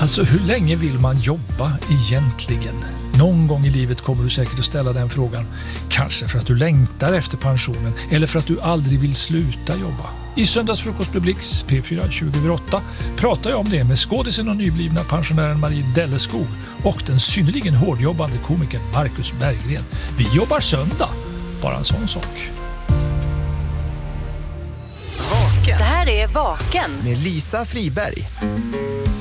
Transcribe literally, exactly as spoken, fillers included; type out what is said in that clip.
Alltså, hur länge vill man jobba egentligen? Någon gång i livet kommer du säkert att ställa den frågan. Kanske för att du längtar efter pensionen eller för att du aldrig vill sluta jobba. I Söndagsfrukost med Blix P fyra tjugo över åtta pratar jag om det med skådisen och nyblivna pensionären Marie Delleskog och den synnerligen hårdjobbande komikern Marcus Berggren. Vi jobbar söndag. Bara en sån sak. Vaken. Det här är Vaken Med Lisa Friberg.